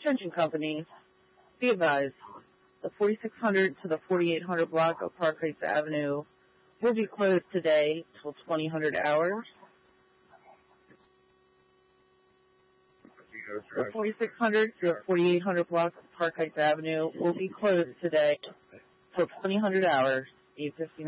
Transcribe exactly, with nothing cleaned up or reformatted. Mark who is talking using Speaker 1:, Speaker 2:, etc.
Speaker 1: Attention companies, be advised, the forty-six hundred to the forty-eight hundred block of Park Heights Avenue will be closed today till twenty hundred hours. The forty-six hundred to the forty-eight hundred block of Park Heights Avenue will be closed today till twenty hundred hours, eight fifty-nine.